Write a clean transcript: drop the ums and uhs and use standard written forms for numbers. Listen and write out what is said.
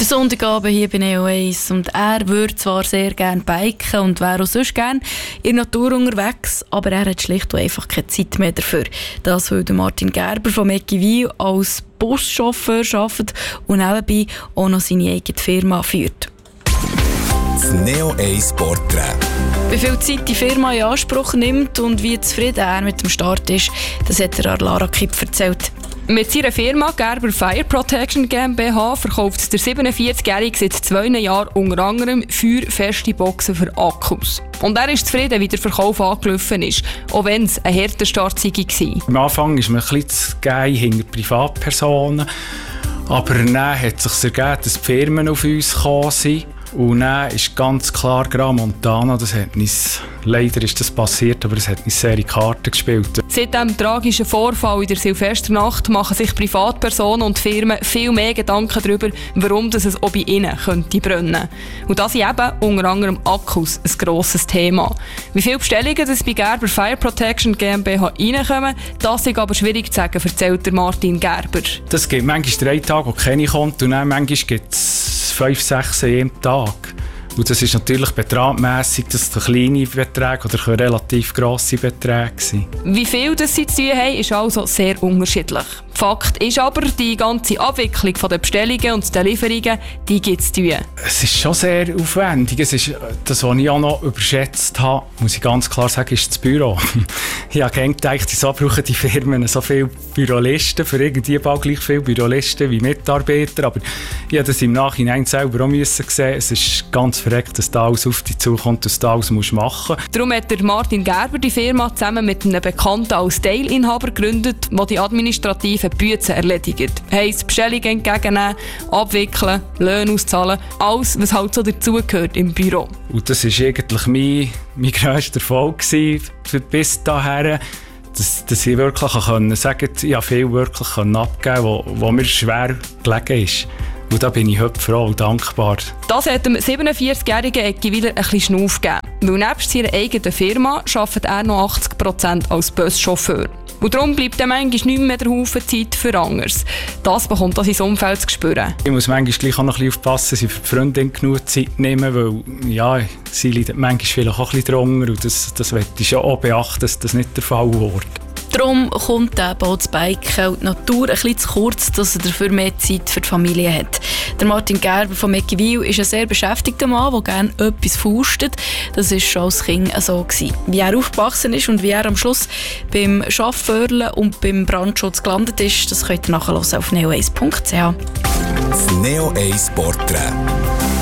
Sonntagabend hier bei Neo 1 und er würde zwar sehr gerne biken und wäre auch sonst gerne in der Natur unterwegs, aber er hat schlicht und einfach keine Zeit mehr dafür. Das, weil Martin Gerber von Eckiwil als Buschauffeur arbeitet und nebenbei auch noch seine eigene Firma führt. Das Neo 1 Porträt. Wie viel Zeit die Firma in Anspruch nimmt und wie zufrieden er mit dem Start ist, das hat er Lara Kipp erzählt. Mit seiner Firma Gerber Fire Protection GmbH verkauft der 47-Jährige seit 2 Jahren unter anderem 4 feste Boxen für Akkus. Und er ist zufrieden, wie der Verkauf angelaufen ist, auch wenn es ein harter Start war. Am Anfang ist man ein bisschen zu geil hinter Privatpersonen, aber dann hat es sich ergeben, dass die Firmen auf uns gekommen sind. Und dann ist ganz klar Montana, das hat uns, leider ist das passiert, aber es hat uns sehr in die Karten gespielt. Seit dem tragischen Vorfall in der Silvesternacht machen sich Privatpersonen und Firmen viel mehr Gedanken darüber, warum es auch bei ihnen könnte brennen. Und das sind eben unter anderem Akkus ein grosses Thema. Wie viele Bestellungen das bei Gerber Fire Protection GmbH reinkommen, das ist aber schwierig zu sagen, erzählt der Martin Gerber. Das gibt manchmal 3 Tage, wo keine kommt, und dann manchmal gibt es 5, 6 an jedem Tag. Und das ist natürlich betragmässig, dass das kleine Beträge oder können relativ grosse Beträge sein. Wie viel das sie zu tun haben, ist also sehr unterschiedlich. Fakt ist aber, die ganze Abwicklung der Bestellungen und der Lieferungen, die gibt es zu tun. Es ist schon sehr aufwendig. Es ist, das, was ich auch noch überschätzt habe, muss ich ganz klar sagen, ist das Büro. Ich habe gedacht, wieso brauchen die Firmen so viele Bürolisten, für irgendwie bald gleich viele Bürolisten wie Mitarbeiter. Aber ich musste das im Nachhinein selber auch sehen. Es ist ganz verreckt, dass da alles auf dich zukommt, dass du alles machen musst. Darum hat der Martin Gerber die Firma zusammen mit einem Bekannten als Teilinhaber gegründet, der die administrativen Bücher erledigt. Heisst Bestellungen entgegennehmen, abwickeln, Löhne auszahlen, alles, was halt so dazugehört im Büro. Und das war eigentlich mein grösster Erfolg bis dahin, dass ich wirklich sagen konnte, ich habe viel wirklich abgeben, wo mir schwer gelegen ist. Und da bin ich heute froh und dankbar. Das hat dem 47-jährigen Eckiwiler ein bisschen Schnuff gegeben. Weil nebst seiner eigenen Firma arbeitet er noch 80% als Buschauffeur. Und darum bleibt dann manchmal nicht mehr der Haufen Zeit für anderes. Das bekommt auch sein Umfeld zu spüren. Ich muss manchmal gleich auch noch ein bisschen aufpassen, dass ich für die Freundin genug Zeit nehme, weil ja, sie leidet manchmal vielleicht auch ein bisschen drunter und das möchte ich schon auch beachten, dass das nicht der Fall wird. Darum kommt eben auch das Biken und die Natur ein bisschen zu kurz, dass er dafür mehr Zeit für die Familie hat. Der Martin Gerber von Eckiwil ist ein sehr beschäftigter Mann, der gerne etwas faustet. Das war schon als Kind so gewesen. Wie er aufgewachsen ist und wie er am Schluss beim Chauffeurlen und beim Brandschutz gelandet ist, das könnt ihr nachhören auf neo1.ch. Das Neo 1 Porträt.